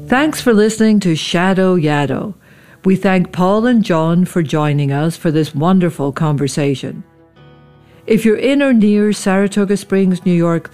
Thanks for listening to Shadow Yado. We thank Paul and John for joining us for this wonderful conversation. If you're in or near Saratoga Springs, New York